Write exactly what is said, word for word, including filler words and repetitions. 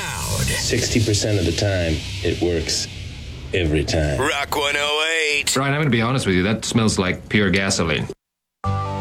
loud. sixty percent of the time, it works every time. Rock one oh eight. Brian, I'm going to be honest with you. That smells like pure gasoline.